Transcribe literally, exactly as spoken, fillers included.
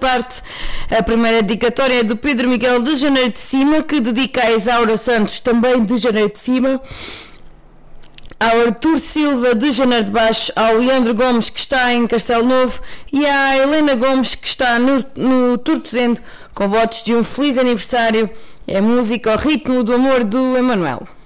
parte. A primeira dedicatória é do Pedro Miguel de Janeiro de Cima, que dedica a Isaura Santos, também de Janeiro de Cima, ao Artur Silva de Janeiro de Baixo, ao Leandro Gomes, que está em Castelo Novo, e à Helena Gomes, que está no, no Tortozendo, com votos de um feliz aniversário. É música ao ritmo do amor do Emanuel.